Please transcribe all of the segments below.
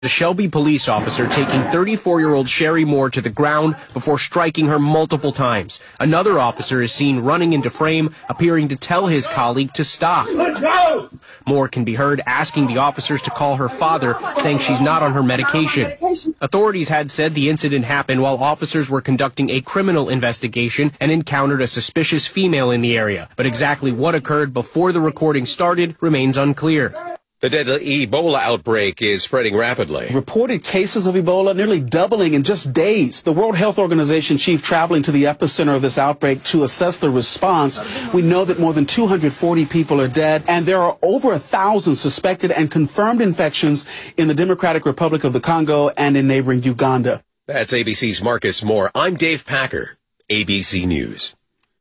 The Shelby police officer taking 34-year-old Sherry Moore to the ground before striking her multiple times. Another officer is seen running into frame, appearing to tell his colleague to stop. Moore can be heard asking the officers to call her father, saying she's not on her medication. Authorities had said the incident happened while officers were conducting a criminal investigation and encountered a suspicious female in the area. But exactly what occurred before the recording started remains unclear. The deadly Ebola outbreak is spreading rapidly. Reported cases of Ebola nearly doubling in just days. The World Health Organization chief traveling to the epicenter of this outbreak to assess the response. We know that more than 240 people are dead, and there are over 1,000 suspected and confirmed infections in the Democratic Republic of the Congo and in neighboring Uganda. That's ABC's Marcus Moore. I'm Dave Packer, ABC News.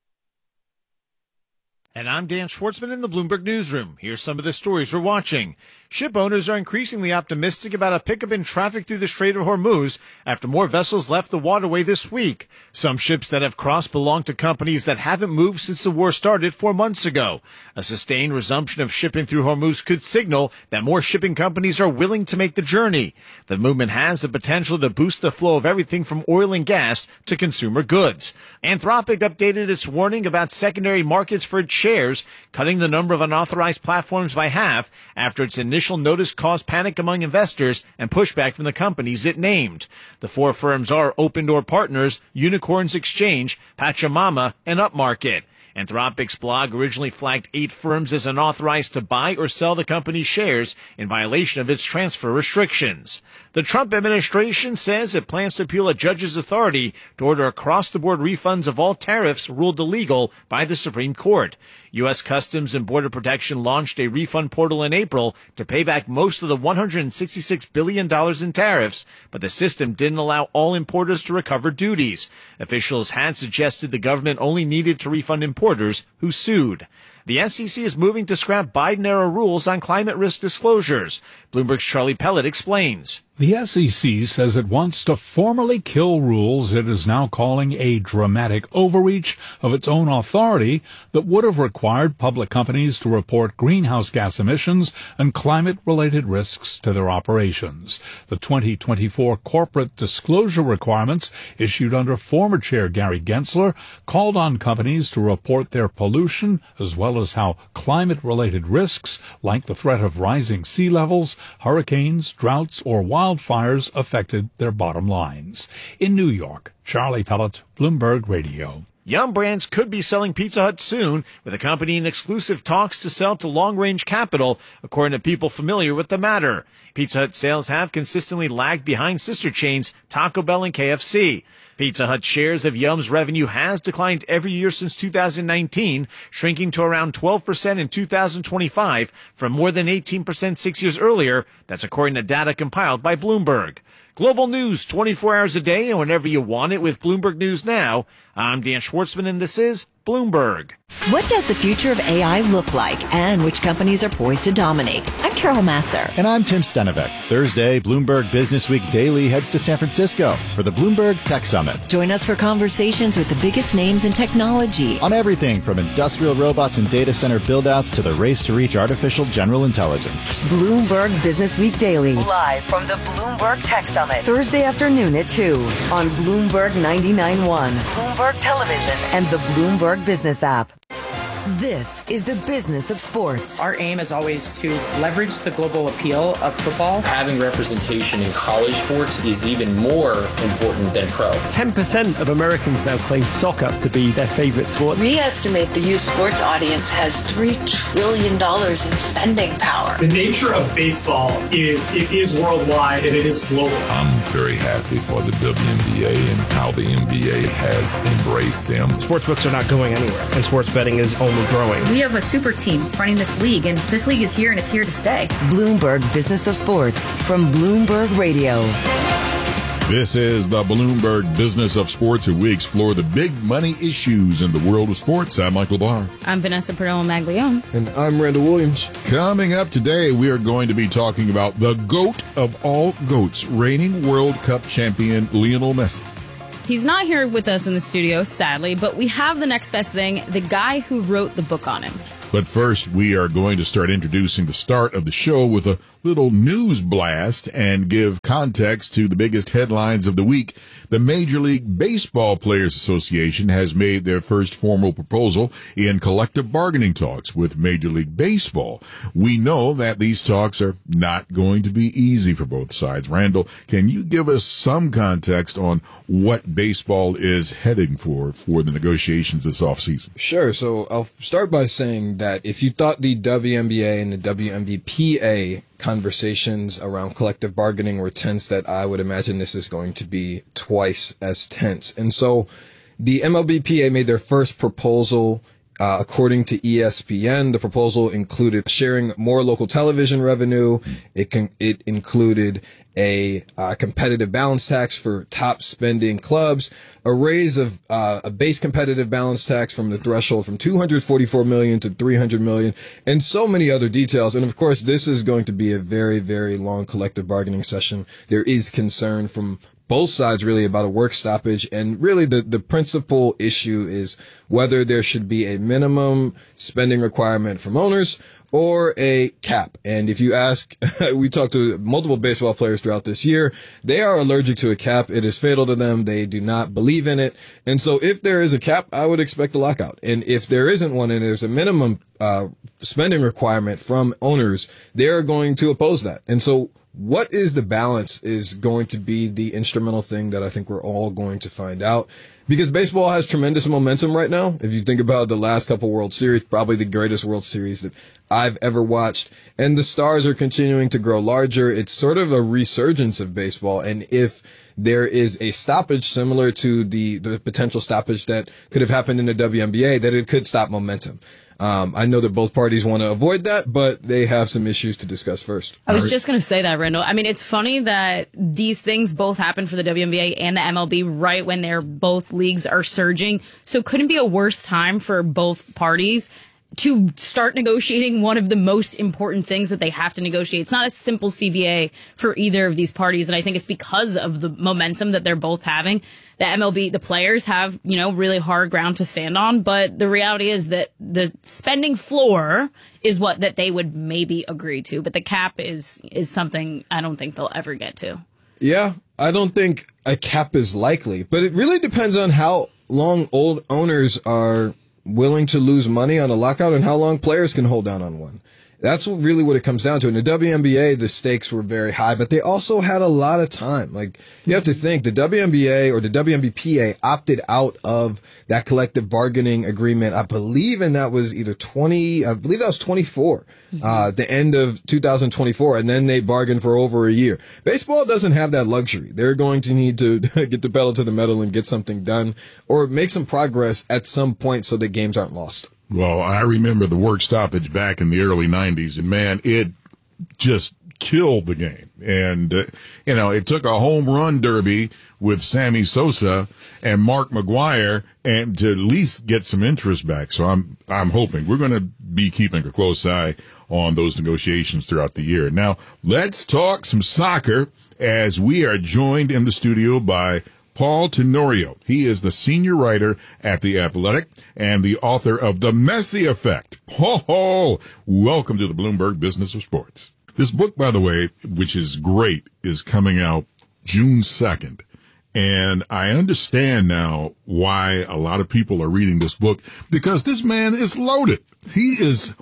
And I'm Dan Schwartzman in the Bloomberg Newsroom. Here's some of the stories we're watching. Ship owners are increasingly optimistic about a pickup in traffic through the Strait of Hormuz after more vessels left the waterway this week. Some ships that have crossed belong to companies that haven't moved since the war started 4 months ago. A sustained resumption of shipping through Hormuz could signal that more shipping companies are willing to make the journey. The movement has the potential to boost the flow of everything from oil and gas to consumer goods. Anthropic updated its warning about secondary markets for its shares, cutting the number of unauthorized platforms by half after its initial notice caused panic among investors and pushback from the companies it named. The four firms are Open Door Partners, Unicorns Exchange, Pachamama, and Upmarket. Anthropic's blog originally flagged 8 firms as unauthorized to buy or sell the company's shares in violation of its transfer restrictions. The Trump administration says it plans to appeal a judge's authority to order across-the-board refunds of all tariffs ruled illegal by the Supreme Court. U.S. Customs and Border Protection launched a refund portal in April to pay back most of the $166 billion in tariffs, but the system didn't allow all importers to recover duties. Officials had suggested the government only needed to refund importers who sued. The SEC is moving to scrap Biden-era rules on climate risk disclosures. Bloomberg's Charlie Pellet explains. The SEC says it wants to formally kill rules it is now calling a dramatic overreach of its own authority that would have required public companies to report greenhouse gas emissions and climate-related risks to their operations. The 2024 corporate disclosure requirements issued under former Chair Gary Gensler called on companies to report their pollution as well as how climate-related risks like the threat of rising sea levels, hurricanes, droughts, or wildfires affected their bottom lines. In New York, Charlie Pellet, Bloomberg Radio. Yum! Brands could be selling Pizza Hut soon, with the company in exclusive talks to sell to Long Range Capital, according to people familiar with the matter. Pizza Hut sales have consistently lagged behind sister chains Taco Bell and KFC. Pizza Hut shares of Yum's revenue has declined every year since 2019, shrinking to around 12% in 2025 from more than 18% 6 years earlier. That's according to data compiled by Bloomberg. Global news 24 hours a day and whenever you want it with Bloomberg News Now. I'm Dan Schwartzman and this is Bloomberg. What does the future of AI look like and which companies are poised to dominate? I'm Carol Masser. And I'm Tim Stenevec. Thursday, Bloomberg Business Week Daily heads to San Francisco for the Bloomberg Tech Summit. Join us for conversations with the biggest names in technology. On everything from industrial robots and data center buildouts to the race to reach artificial general intelligence. Bloomberg Business Week Daily. Live from the Bloomberg Tech Summit. Thursday afternoon at 2 on Bloomberg 99.1, Bloomberg Television, and the Bloomberg Business app. This is the business of sports. Our aim is always to leverage the global appeal of football. Having representation in college sports is even more important than pro. 10% of Americans now claim soccer to be their favorite sport. We estimate the youth sports audience has $3 trillion in spending power. The nature of baseball is it is worldwide and it is global. I'm very happy for the WNBA and how the NBA has embraced them. Sportsbooks are not going anywhere, and sports betting is only growing. We have a super team running this league, and this league is here and it's here to stay. Bloomberg Business of Sports from Bloomberg Radio. This is the Bloomberg Business of Sports, where we explore the big money issues in the world of sports. I'm Michael Barr. I'm Vanessa Perdomo-Maglione. And I'm Randall Williams. Coming up today, we are going to be talking about the GOAT of all GOATs, reigning World Cup champion Lionel Messi. He's not here with us in the studio, sadly, but we have the next best thing, the guy who wrote the book on him. But first, we are going to start introducing the start of the show with a little news blast and give context to the biggest headlines of the week. The Major League Baseball Players Association has made their first formal proposal in collective bargaining talks with Major League Baseball. We know that these talks are not going to be easy for both sides. Randall, can you give us some context on what baseball is heading for the negotiations this offseason? Sure. So I'll start by saying that if you thought the WNBA and the WNBPA conversations around collective bargaining were tense, that I would imagine this is going to be twice as tense. And so the MLBPA made their first proposal. According to ESPN, the proposal included sharing more local television revenue. It included a competitive balance tax for top spending clubs, a raise of a base competitive balance tax from the threshold from $244 million to $300 million, and so many other details. And of course, this is going to be a very, very long collective bargaining session. There is concern from both sides really about a work stoppage. And really the principal issue is whether there should be a minimum spending requirement from owners or a cap. And if you ask, we talked to multiple baseball players throughout this year, they are allergic to a cap. It is fatal to them. They do not believe in it. And so if there is a cap, I would expect a lockout. And if there isn't one and there's a minimum spending requirement from owners, they're going to oppose that. And so what is the balance is going to be the instrumental thing that I think we're all going to find out, because baseball has tremendous momentum right now. If you think about the last couple World Series, probably the greatest World Series that I've ever watched, and the stars are continuing to grow larger. It's sort of a resurgence of baseball. And if there is a stoppage similar to the potential stoppage that could have happened in the WNBA, that it could stop momentum. I know that both parties want to avoid that, but they have some issues to discuss first. I was just going to say that, Randall. I mean, it's funny that these things both happen for the WNBA and the MLB right when both leagues are surging. So it couldn't be a worse time for both parties to start negotiating one of the most important things that they have to negotiate. It's not a simple CBA for either of these parties, and I think it's because of the momentum that they're both having. The MLB, the players have, really hard ground to stand on, but the reality is that the spending floor is what that they would maybe agree to, but the cap is something I don't think they'll ever get to. Yeah, I don't think a cap is likely, but it really depends on how long old owners are willing to lose money on a lockout and how long players can hold down on one. That's really what it comes down to. In the WNBA, the stakes were very high, but they also had a lot of time. Like, you have to think the WNBA or the WNBPA opted out of that collective bargaining agreement, I believe, and that was either 24, the end of 2024, and then they bargained for over a year. Baseball doesn't have that luxury. They're going to need to get the pedal to the metal and get something done or make some progress at some point so the games aren't lost. Well, I remember the work stoppage back in the early 90s, and man, it just killed the game. And, it took a home run derby with Sammy Sosa and Mark McGwire and to at least get some interest back. So I'm hoping we're going to be keeping a close eye on those negotiations throughout the year. Now, let's talk some soccer as we are joined in the studio by Paul Tenorio. He is the senior writer at The Athletic and the author of The Messi Effect. Paul, welcome to the Bloomberg Business of Sports. This book, by the way, which is great, is coming out June 2nd. And I understand now why a lot of people are reading this book, because this man is loaded. He is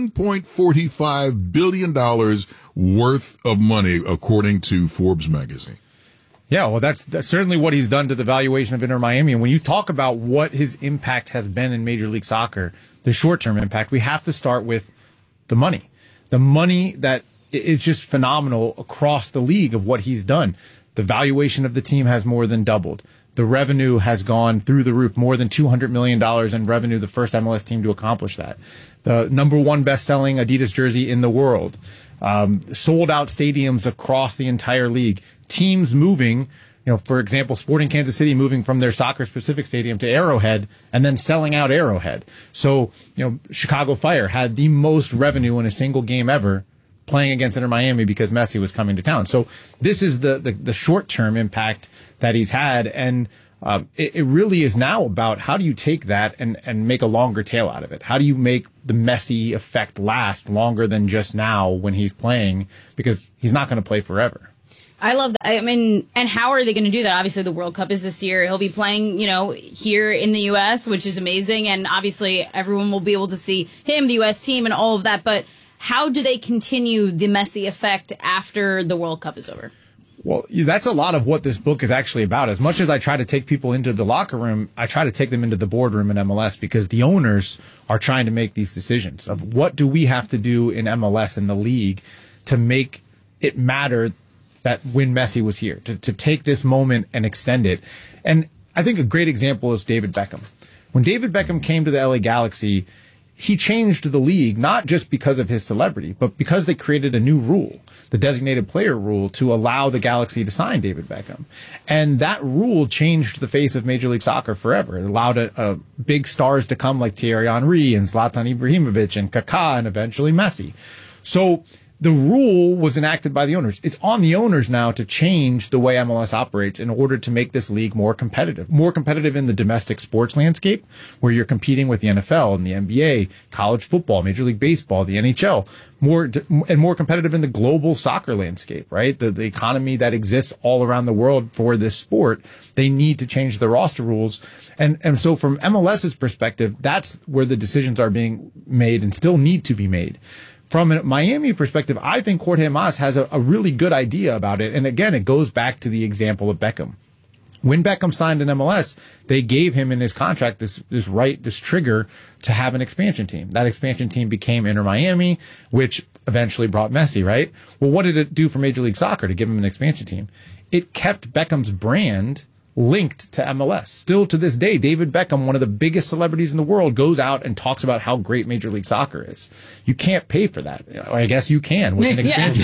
$1.45 billion worth of money, according to Forbes magazine. Yeah, well, that's certainly what he's done to the valuation of Inter Miami. And when you talk about what his impact has been in Major League Soccer, the short-term impact, we have to start with the money. The money that is just phenomenal across the league of what he's done. The valuation of the team has more than doubled. The revenue has gone through the roof, more than $200 million in revenue, the first MLS team to accomplish that. The number one best-selling Adidas jersey in the world. Sold-out stadiums across the entire league. Teams moving, for example, Sporting Kansas City moving from their soccer-specific stadium to Arrowhead and then selling out Arrowhead. So, Chicago Fire had the most revenue in a single game ever playing against Inter Miami because Messi was coming to town. So this is the short-term impact that he's had. And It really is now about how do you take that and make a longer tail out of it? How do you make the Messi effect last longer than just now when he's playing? Because he's not going to play forever. I love that. I mean, and how are they going to do that? Obviously, the World Cup is this year. He'll be playing, here in the U.S., which is amazing. And obviously, everyone will be able to see him, the U.S. team, and all of that. But how do they continue the Messi effect after the World Cup is over? Well, that's a lot of what this book is actually about. As much as I try to take people into the locker room, I try to take them into the boardroom in MLS because the owners are trying to make these decisions of what do we have to do in MLS, in the league, to make it matter that when Messi was here, to take this moment and extend it. And I think a great example is David Beckham. When David Beckham came to the LA Galaxy, he changed the league, not just because of his celebrity, but because they created a new rule, the designated player rule, to allow the Galaxy to sign David Beckham. And that rule changed the face of Major League Soccer forever. It allowed big stars to come like Thierry Henry and Zlatan Ibrahimovic and Kaká and eventually Messi. So the rule was enacted by the owners. It's on the owners now to change the way MLS operates in order to make this league more competitive in the domestic sports landscape, where you're competing with the NFL and the NBA, college football, Major League Baseball, the NHL, more competitive in the global soccer landscape, right? The economy that exists all around the world for this sport. They need to change the roster rules. And so from MLS's perspective, that's where the decisions are being made and still need to be made. From a Miami perspective, I think Jorge Mas has a really good idea about it. And again, it goes back to the example of Beckham. When Beckham signed in MLS, they gave him in his contract this trigger to have an expansion team. That expansion team became Inter Miami, which eventually brought Messi, right? Well, what did it do for Major League Soccer to give him an expansion team? It kept Beckham's brand linked to MLS. Still to this day, David Beckham, one of the biggest celebrities in the world, goes out and talks about how great Major League Soccer is. You can't pay for that. Or I guess you can with an expansion,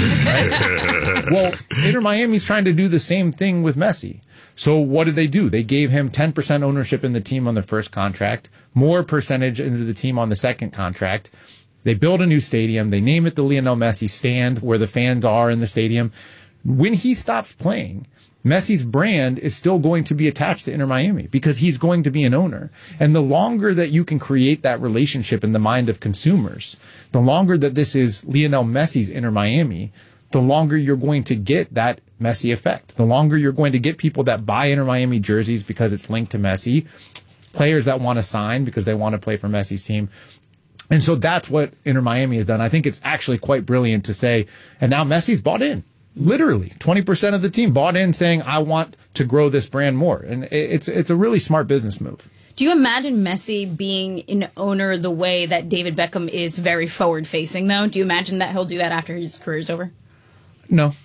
right? Well, Inter Miami's trying to do the same thing with Messi. So what did they do? They gave him 10% ownership in the team on the first contract, more percentage into the team on the second contract. They build a new stadium. They name it the Lionel Messi Stand, where the fans are in the stadium. When he stops playing, Messi's brand is still going to be attached to Inter Miami because he's going to be an owner. And the longer that you can create that relationship in the mind of consumers, the longer that this is Lionel Messi's Inter Miami, the longer you're going to get that Messi effect. The longer you're going to get people that buy Inter Miami jerseys because it's linked to Messi, players that want to sign because they want to play for Messi's team. And so that's what Inter Miami has done. I think it's actually quite brilliant to say, and now Messi's bought in. Literally 20% of the team bought in saying, I want to grow this brand more. And it's a really smart business move. Do you imagine Messi being an owner the way that David Beckham is very forward facing, though? Do you imagine that he'll do that after his career's over? No.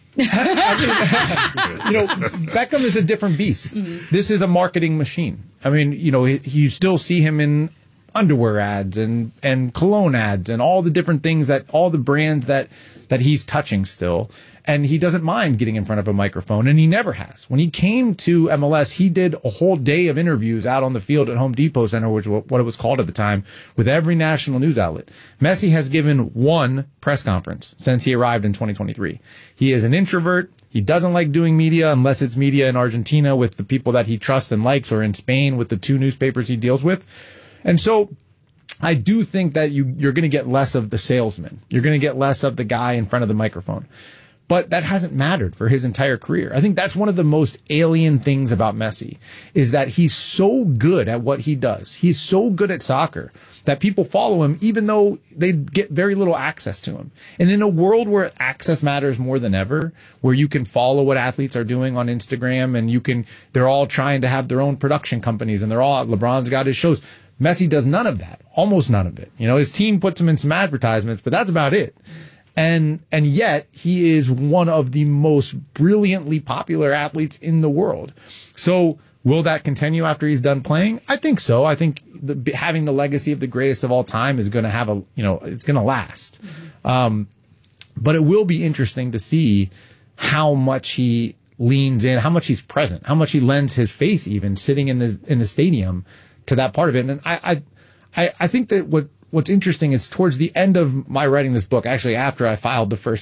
Beckham is a different beast. Mm-hmm. This is a marketing machine. I mean, you still see him in underwear ads and cologne ads and all the different things all the brands that he's touching still. And he doesn't mind getting in front of a microphone, and he never has. When he came to MLS, he did a whole day of interviews out on the field at Home Depot Center, which was what it was called at the time, with every national news outlet. Messi has given one press conference since he arrived in 2023. He is an introvert. He doesn't like doing media unless it's media in Argentina with the people that he trusts and likes, or in Spain with the 2 newspapers he deals with. And so I do think that you're going to get less of the salesman. You're going to get less of the guy in front of the microphone. But that hasn't mattered for his entire career. I think that's one of the most alien things about Messi, is that he's so good at what he does. He's so good at soccer that people follow him even though they get very little access to him. And in a world where access matters more than ever, where you can follow what athletes are doing on Instagram and they're all trying to have their own production companies and LeBron's got his shows. Messi does none of that, almost none of it. His team puts him in some advertisements, but that's about it. And yet he is one of the most brilliantly popular athletes in the world. So will that continue after he's done playing? I think so. I think having the legacy of the greatest of all time is going to have it's going to last. But it will be interesting to see how much he leans in, how much he's present, how much he lends his face, even sitting in the stadium, to that part of it. And I think that what's interesting is towards the end of my writing this book, actually after I filed the first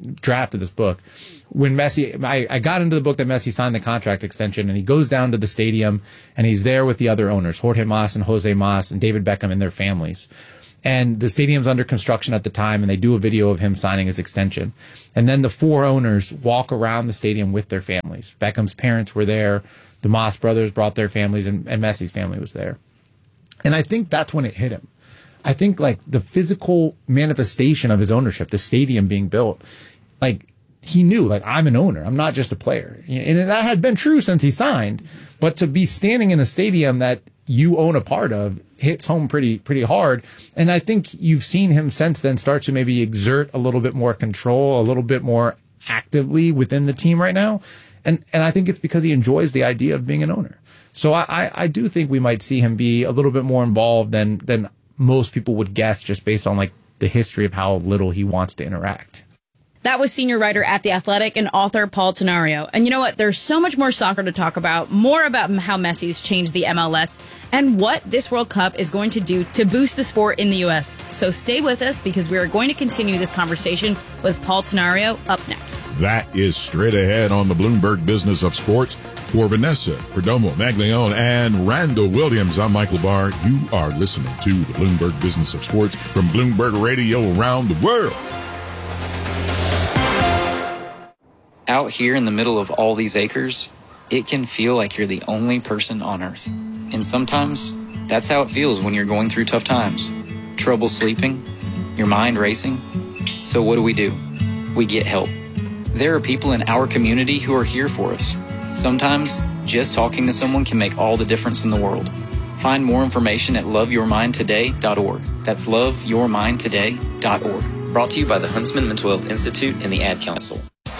draft of this book. When Messi, I got into the book that Messi signed the contract extension, and he goes down to the stadium and he's there with the other owners, Jorge Mas and Jose Mas and David Beckham and their families. And the stadium's under construction at the time, and they do a video of him signing his extension. And then the four owners walk around the stadium with their families. Beckham's parents were there. The Mas brothers brought their families, and Messi's family was there. And I think that's when it hit him. I think like the physical manifestation of his ownership, the stadium being built, like he knew, like, I'm an owner. I'm not just a player. And that had been true since he signed. But to be standing in a stadium that you own a part of hits home pretty hard. And I think you've seen him since then start to maybe exert a little bit more control, a little bit more actively within the team right now. And I think it's because he enjoys the idea of being an owner. So I do think we might see him be a little bit more involved than most people would guess, just based on like the history of how little he wants to interact. That was senior writer at The Athletic and author Paul Tenorio. And you know what? There's so much more soccer to talk about, more about how Messi's changed the MLS and what this World Cup is going to do to boost the sport in the U.S. So stay with us, because we are going to continue this conversation with Paul Tenorio up next. That is straight ahead on the Bloomberg Business of Sports. For Vanessa Perdomo, Maglione, and Randall Williams, I'm Michael Barr. You are listening to the Bloomberg Business of Sports from Bloomberg Radio around the world. Out here in the middle of all these acres, it can feel like you're the only person on Earth. And sometimes, that's how it feels when you're going through tough times. Trouble sleeping, your mind racing. So what do? We get help. There are people in our community who are here for us. Sometimes, just talking to someone can make all the difference in the world. Find more information at loveyourmindtoday.org. That's loveyourmindtoday.org. Brought to you by the Huntsman Mental Health Institute and the Ad Council.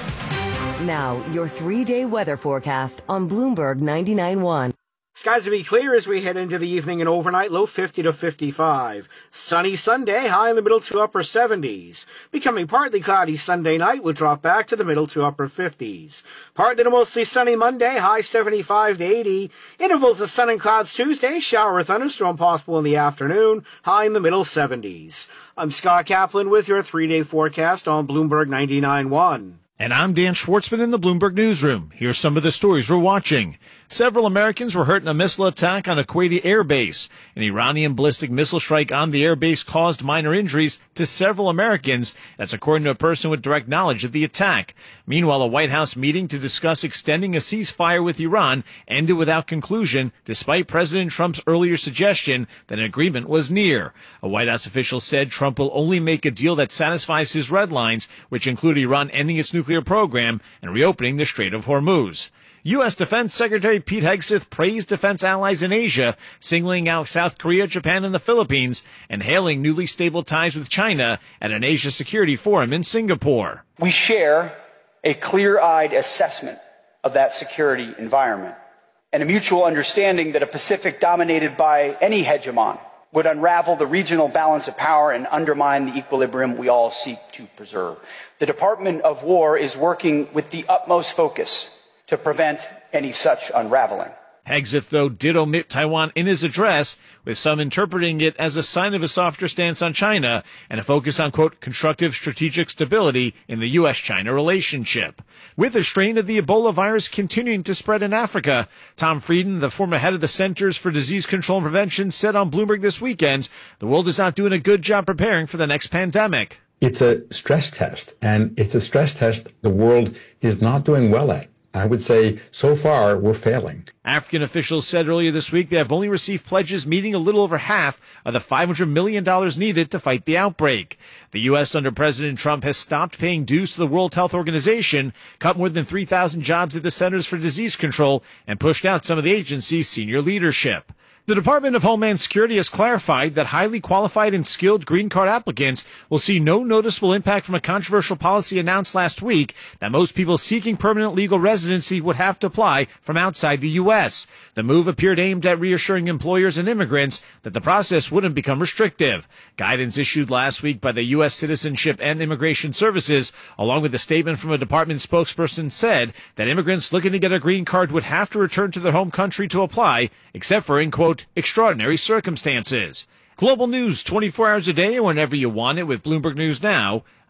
Now, your 3-day weather forecast on Bloomberg 99.1. Skies will be clear as we head into the evening and overnight, low 50 to 55. Sunny Sunday, high in the middle to upper 70s. Becoming partly cloudy Sunday night, will drop back to the middle to upper 50s. Partly to mostly sunny Monday, high 75 to 80. Intervals of sun and clouds Tuesday, shower or thunderstorm possible in the afternoon, high in the middle 70s. I'm Scott Kaplan with your 3-day forecast on Bloomberg 99.1. And I'm Dan Schwartzman in the Bloomberg Newsroom. Here's some of the stories we're watching. Several Americans were hurt in a missile attack on a Kuwaiti air base. An Iranian ballistic missile strike on the air base caused minor injuries to several Americans. That's according to a person with direct knowledge of the attack. Meanwhile, a White House meeting to discuss extending a ceasefire with Iran ended without conclusion, despite President Trump's earlier suggestion that an agreement was near. A White House official said Trump will only make a deal that satisfies his red lines, which include Iran ending its nuclear program and reopening the Strait of Hormuz. U.S. Defense Secretary Pete Hegseth praised defense allies in Asia, singling out South Korea, Japan, and the Philippines, and hailing newly stable ties with China at an Asia Security Forum in Singapore. We share a clear-eyed assessment of that security environment and a mutual understanding that a Pacific dominated by any hegemon would unravel the regional balance of power and undermine the equilibrium we all seek to preserve. The Department of War is working with the utmost focus to prevent any such unraveling. Hegseth, though, did omit Taiwan in his address, with some interpreting it as a sign of a softer stance on China and a focus on, quote, constructive strategic stability in the U.S.-China relationship. With the strain of the Ebola virus continuing to spread in Africa, Tom Frieden, the former head of the Centers for Disease Control and Prevention, said on Bloomberg this weekend, the world is not doing a good job preparing for the next pandemic. It's a stress test, and it's a stress test the world is not doing well at. I would say, so far, we're failing. African officials said earlier this week they have only received pledges meeting a little over half of the $500 million needed to fight the outbreak. The U.S. under President Trump has stopped paying dues to the World Health Organization, cut more than 3,000 jobs at the Centers for Disease Control, and pushed out some of the agency's senior leadership. The Department of Homeland Security has clarified that highly qualified and skilled green card applicants will see no noticeable impact from a controversial policy announced last week that most people seeking permanent legal residency would have to apply from outside the U.S. The move appeared aimed at reassuring employers and immigrants that the process wouldn't become restrictive. Guidance issued last week by the U.S. Citizenship and Immigration Services, along with a statement from a department spokesperson, said that immigrants looking to get a green card would have to return to their home country to apply, except for, in quote, extraordinary circumstances. Global news 24 hours a day and whenever you want it with Bloomberg News Now.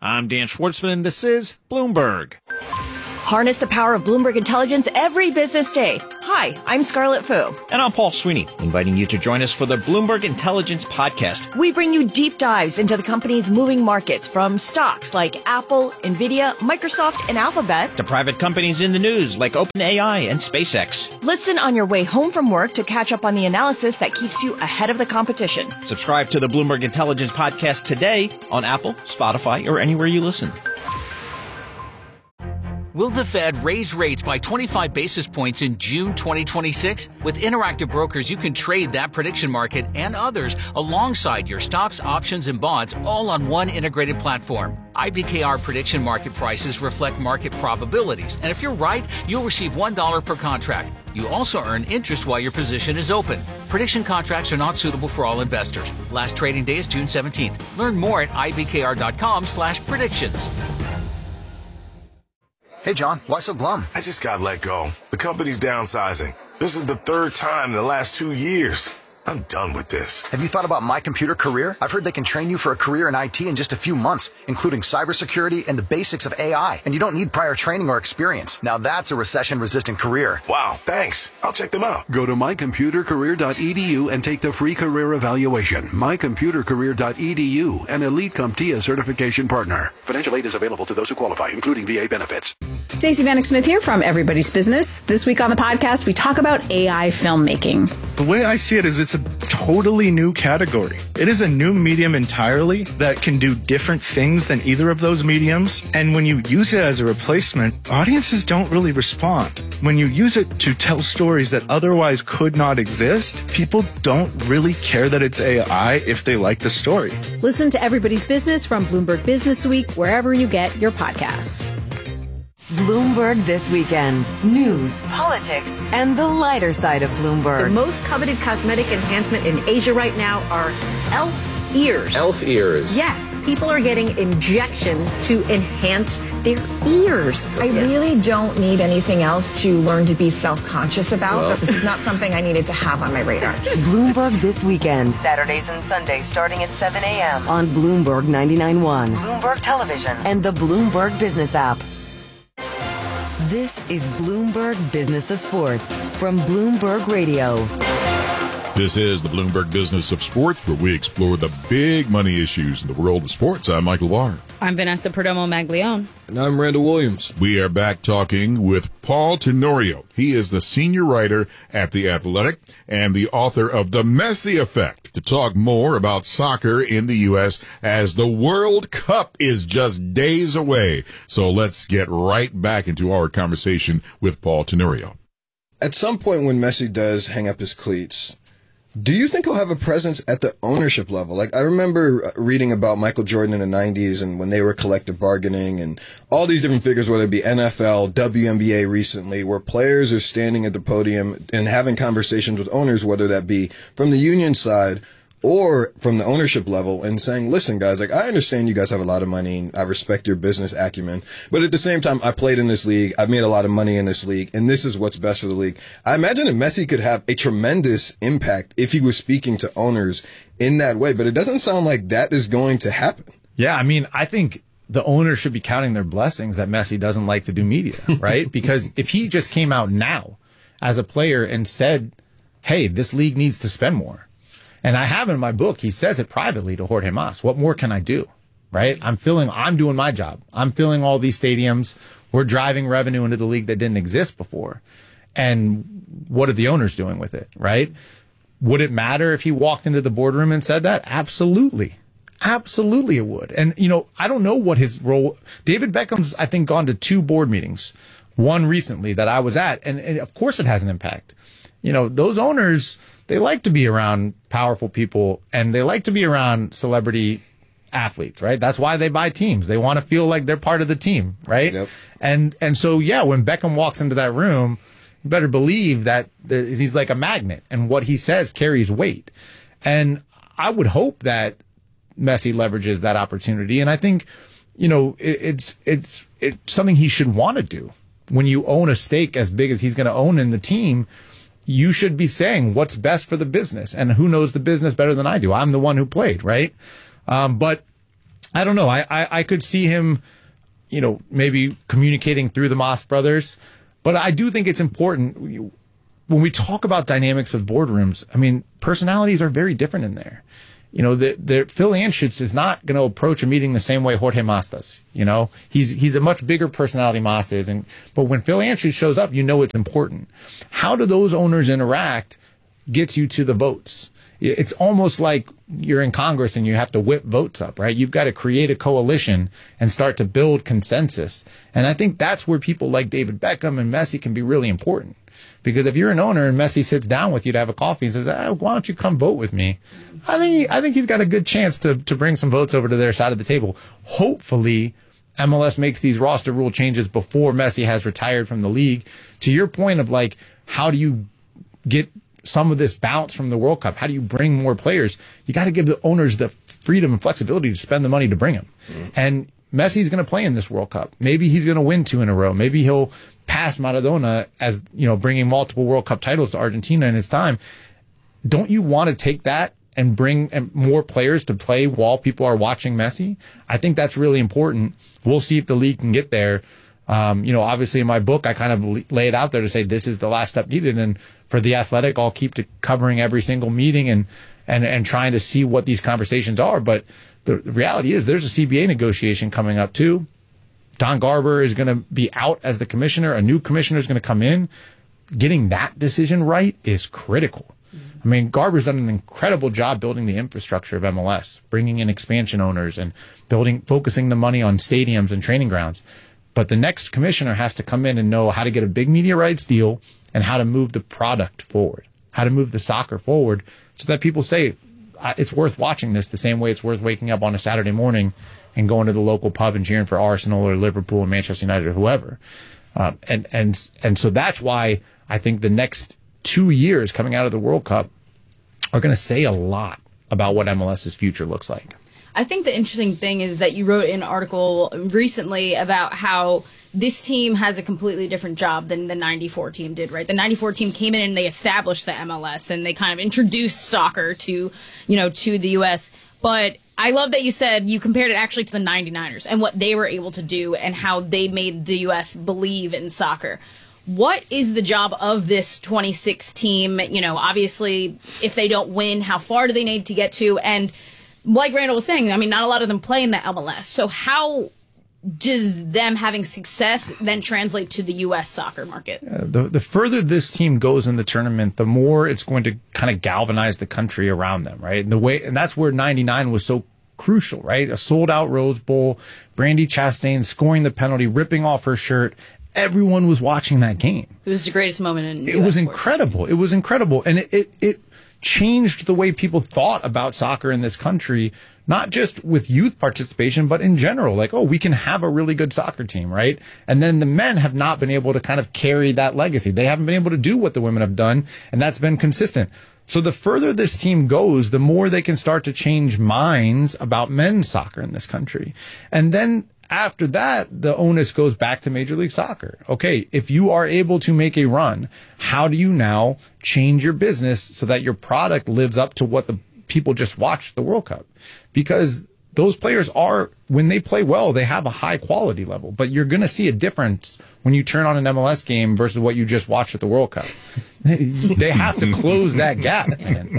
I'm Dan Schwartzman, and this is Bloomberg. Harness the power of Bloomberg Intelligence every business day. Hi, I'm Scarlett Fu. And I'm Paul Sweeney, inviting you to join us for the Bloomberg Intelligence Podcast. We bring you deep dives into the company's moving markets, from stocks like Apple, Nvidia, Microsoft, and Alphabet, to private companies in the news like OpenAI and SpaceX. Listen on your way home from work to catch up on the analysis that keeps you ahead of the competition. Subscribe to the Bloomberg Intelligence Podcast today on Apple, Spotify, or anywhere you listen. Will the Fed raise rates by 25 basis points in June 2026? With Interactive Brokers, you can trade that prediction market and others alongside your stocks, options, and bonds, all on one integrated platform. IBKR prediction market prices reflect market probabilities, and if you're right, you'll receive $1 per contract. You also earn interest while your position is open. Prediction contracts are not suitable for all investors. Last trading day is June 17th. Learn more at ibkr.com/predictions. Hey, John, why so glum? I just got let go. The company's downsizing. This is the third time in the last 2 years. I'm done with this. Have you thought about My Computer Career? I've heard they can train you for a career in IT in just a few months, including cybersecurity and the basics of AI. And you don't need prior training or experience. Now that's a recession-resistant career. Wow, thanks. I'll check them out. Go to mycomputercareer.edu and take the free career evaluation. mycomputercareer.edu, an Elite CompTIA certification partner. Financial aid is available to those who qualify, including VA benefits. Stacey Vanek Smith here from Everybody's Business. This week on the podcast, we talk about AI filmmaking. The way I see it is it's a totally new category. It is a new medium entirely that can do different things than either of those mediums. And when you use it as a replacement, audiences don't really respond. When you use it to tell stories that otherwise could not exist, people don't really care that it's AI if they like the story. Listen to Everybody's Business from Bloomberg Business Week, wherever you get your podcasts. Bloomberg This Weekend. News, politics, and the lighter side of Bloomberg. The most coveted cosmetic enhancement in Asia right now are elf ears. Elf ears. Yes, people are getting injections to enhance their ears. I really don't need anything else to learn to be self-conscious about, but this is not something I needed to have on my radar. Bloomberg This Weekend. Saturdays and Sundays starting at 7 a.m. on Bloomberg 99.1, Bloomberg Television, and the Bloomberg Business app. This is Bloomberg Business of Sports from Bloomberg Radio. This is the Bloomberg Business of Sports, where we explore the big money issues in the world of sports. I'm Michael Barr. I'm Vanessa Perdomo-Maglione. And I'm Randall Williams. We are back talking with Paul Tenorio. He is the senior writer at The Athletic and the author of The Messi Effect, to talk more about soccer in the U.S. as the World Cup is just days away. So let's get right back into our conversation with Paul Tenorio. At some point when Messi does hang up his cleats, do you think he'll have a presence at the ownership level? Like, I remember reading about Michael Jordan in the 90s and when they were collective bargaining and all these different figures, whether it be NFL, WNBA recently, where players are standing at the podium and having conversations with owners, whether that be from the union side or from the ownership level, and saying, listen, guys, like, I understand you guys have a lot of money and I respect your business acumen, but at the same time, I played in this league, I've made a lot of money in this league, and this is what's best for the league. I imagine that Messi could have a tremendous impact if he was speaking to owners in that way, but it doesn't sound like that is going to happen. Yeah, I mean, I think the owners should be counting their blessings that Messi doesn't like to do media, right? Because if he just came out now as a player and said, hey, this league needs to spend more, and I have in my book, he says it privately to Jorge Mas. What more can I do? Right? I'm doing my job. I'm filling all these stadiums. We're driving revenue into the league that didn't exist before. And what are the owners doing with it? Right? Would it matter if he walked into the boardroom and said that? Absolutely. Absolutely it would. And, you know, I don't know what his role. David Beckham's, I think, gone to 2 board meetings. One recently that I was at. And of course it has an impact. You know, those owners, they like to be around powerful people and they like to be around celebrity athletes, right? That's why they buy teams. They want to feel like they're part of the team, right? Yep. And so, yeah, when Beckham walks into that room, you better believe that he's like a magnet and what he says carries weight. And I would hope that Messi leverages that opportunity. And I think, you know, it's something he should want to do. When you own a stake as big as he's going to own in the team, you should be saying what's best for the business. And who knows the business better than I do? I'm the one who played, right? But I don't know. I could see him, maybe communicating through the Moss brothers, but I do think it's important when we talk about dynamics of boardrooms. I mean, personalities are very different in there. Phil Anschutz is not going to approach a meeting the same way Jorge Mas does. He's a much bigger personality, Mas is. But when Phil Anschutz shows up, it's important. How do those owners interact gets you to the votes. It's almost like you're in Congress and you have to whip votes up, right? You've got to create a coalition and start to build consensus. And I think that's where people like David Beckham and Messi can be really important. Because if you're an owner and Messi sits down with you to have a coffee and says, why don't you come vote with me? I think he's got a good chance to bring some votes over to their side of the table. Hopefully, MLS makes these roster rule changes before Messi has retired from the league. To your point of how do you get some of this bounce from the World Cup? How do you bring more players? You got to give the owners the freedom and flexibility to spend the money to bring them. And Messi's going to play in this World Cup. Maybe he's going to win 2 in a row. Maybe he'll pass Maradona as, bringing multiple World Cup titles to Argentina in his time. Don't you want to take that and bring more players to play while people are watching Messi? I think that's really important. We'll see if the league can get there. Obviously in my book, I kind of lay it out there to say this is the last step needed. And for The Athletic, I'll keep covering every single meeting and trying to see what these conversations are. But the reality is there's a CBA negotiation coming up too. Don Garber is going to be out as the commissioner. A new commissioner is going to come in. Getting that decision right is critical. I mean, Garber's done an incredible job building the infrastructure of MLS, bringing in expansion owners and focusing the money on stadiums and training grounds. But the next commissioner has to come in and know how to get a big media rights deal and how to move the product forward, how to move the soccer forward so that people say it's worth watching this the same way it's worth waking up on a Saturday morning and going to the local pub and cheering for Arsenal or Liverpool or Manchester United or whoever. And so that's why I think the next 2 years coming out of the World Cup are going to say a lot about what MLS's future looks like. I think the interesting thing is that you wrote an article recently about how this team has a completely different job than the 94 team did, right? The 94 team came in and they established the MLS and they kind of introduced soccer to the U.S. But I love that you said you compared it actually to the 99ers and what they were able to do and how they made the U.S. believe in soccer. What is the job of this 26 team? Obviously, if they don't win, how far do they need to get to? And like Randall was saying, I mean, not a lot of them play in the MLS. So how does them having success then translate to the U.S. soccer market? The further this team goes in the tournament, the more it's going to kind of galvanize the country around them, right? And that's where 99 was so crucial, right? A sold-out Rose Bowl, Brandi Chastain scoring the penalty, ripping off her shirt. Everyone was watching that game. It was the greatest moment in It was incredible. It was incredible. And it changed the way people thought about soccer in this country, not just with youth participation, but in general. Like, we can have a really good soccer team, right? And then the men have not been able to kind of carry that legacy. They haven't been able to do what the women have done, and that's been consistent. So the further this team goes, the more they can start to change minds about men's soccer in this country. And then after that, the onus goes back to Major League Soccer. Okay, if you are able to make a run, how do you now change your business so that your product lives up to what the people just watched the World Cup? Because those players when they play well, they have a high quality level. But you're going to see a difference when you turn on an MLS game versus what you just watched at the World Cup. They have to close that gap, man.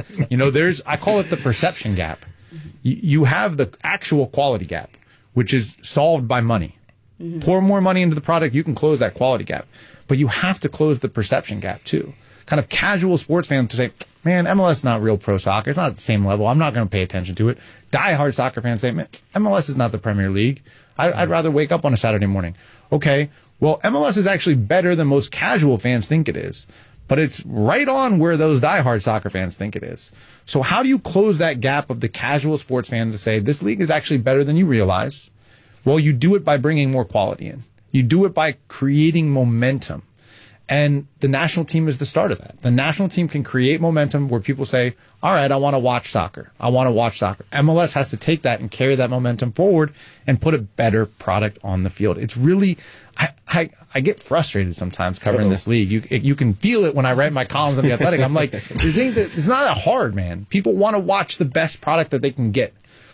I call it the perception gap. You have the actual quality gap, which is solved by money. Mm-hmm. Pour more money into the product, you can close that quality gap. But you have to close the perception gap too. Kind of casual sports fans to say, man, MLS is not real pro soccer. It's not at the same level. I'm not going to pay attention to it. Die-hard soccer fans say, man, MLS is not the Premier League. I'd rather wake up on a Saturday morning. Okay, well, MLS is actually better than most casual fans think it is. But it's right on where those die-hard soccer fans think it is. So how do you close that gap of the casual sports fan to say, this league is actually better than you realize? Well, you do it by bringing more quality in. You do it by creating momentum. And the national team is the start of that. The national team can create momentum where people say, all right, I want to watch soccer. I want to watch soccer. MLS has to take that and carry that momentum forward and put a better product on the field. It's really, I get frustrated sometimes covering this league. You can feel it when I write my columns on The Athletic. I'm like, it's not that hard, man. People want to watch the best product that they can get.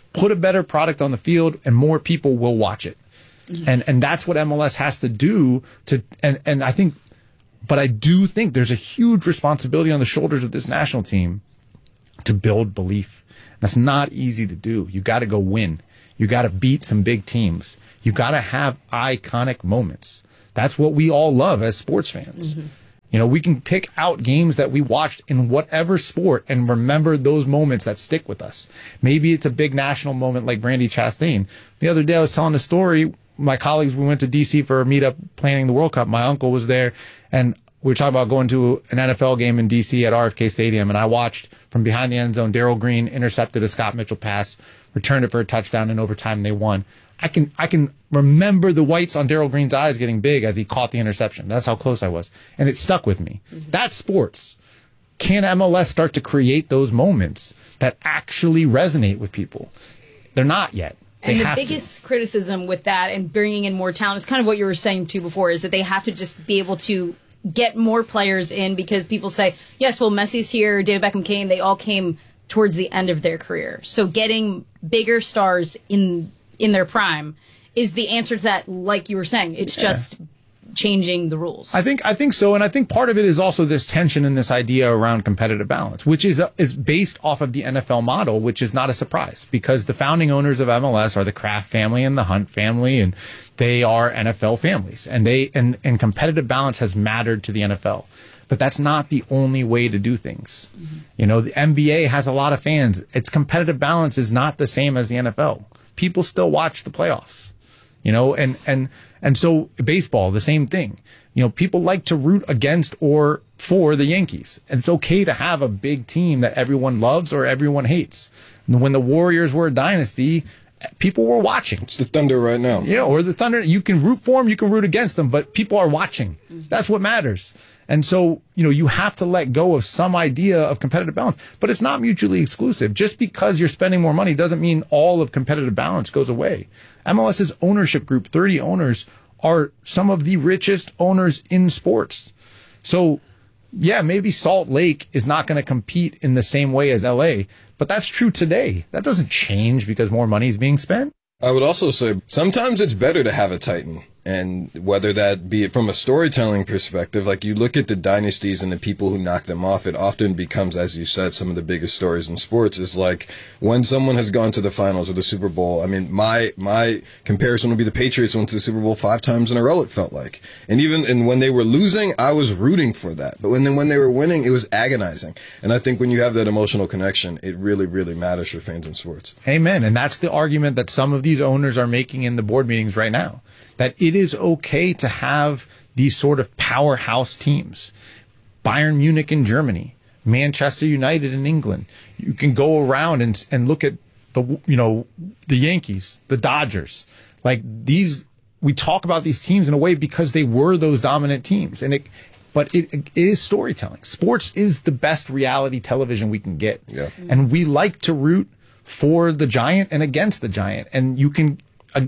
put a better product on the field and more people will watch it. And that's what MLS has to do and I think, but I do think there's a huge responsibility on the shoulders of this national team to build belief. That's not easy to do. You got to go win. You got to beat some big teams. You got to have iconic moments. That's what we all love as sports fans. You know, we can pick out games that we watched in whatever sport and remember those moments that stick with us. Maybe it's a big national moment like Brandi Chastain. The other day I was telling a story. My colleagues, we went to D.C. for a meetup planning the World Cup. My uncle was there, and we were talking about going to an NFL game in D.C. at RFK Stadium, and I watched from behind the end zone, Darrell Green intercepted a Scott Mitchell pass, returned it for a touchdown, and overtime they won. I can remember the whites on Darrell Green's eyes getting big as he caught the interception. That's how close I was. And it stuck with me. That's sports. Can MLS start to create those moments that actually resonate with people? They're not yet. And the biggest criticism with that and bringing in more talent is kind of what you were saying too before, is that they have to just be able to get more players in, because people say, yes, well, Messi's here, David Beckham came, they all came towards the end of their career. So getting bigger stars in their prime is the answer to that, like you were saying. It's just changing the rules. I think so, and I think part of it is also this tension and this idea around competitive balance, which is based off of the NFL model, which is not a surprise because the founding owners of MLS are the Kraft family and the Hunt family, and they are NFL families, and and competitive balance has mattered to the NFL. But that's not the only way to do things. You know, the NBA has a lot of fans. Its competitive balance is not the same as the NFL. People still watch the playoffs, you know, and so baseball, the same thing. You know, people like to root against or for the Yankees. And it's okay to have a big team that everyone loves or everyone hates. And when the Warriors were a dynasty, people were watching. It's the Thunder right now. Yeah, or the Thunder. You can root for them, you can root against them, but people are watching. That's what matters. And so, you know, you have to let go of some idea of competitive balance, but it's not mutually exclusive. Just because you're spending more money doesn't mean all of competitive balance goes away. MLS's ownership group, 30 owners, are some of the richest owners in sports. So, yeah, maybe Salt Lake is not going to compete in the same way as LA, but that's true today. That doesn't change because more money is being spent. I would also say sometimes it's better to have a Titan. And whether that be it from a storytelling perspective, like you look at the dynasties and the people who knock them off, it often becomes, as you said, some of the biggest stories in sports is like when someone has gone to the finals or the Super Bowl. I mean, my comparison would be the Patriots went to the Super Bowl 5 times in a row, it felt like. And when they were losing, I was rooting for that. But when they were winning, it was agonizing. And I think when you have that emotional connection, it really, really matters for fans in sports. Amen. And that's the argument that some of these owners are making in the board meetings right now. That it is okay to have these sort of powerhouse teams. Bayern Munich in Germany, Manchester United in England. You can go around and look at the Yankees, the Dodgers. Like these, we talk about these teams in a way because they were those dominant teams. But it is storytelling. Sports is the best reality television we can get. Yeah. And we like to root for the giant and against the giant. And you can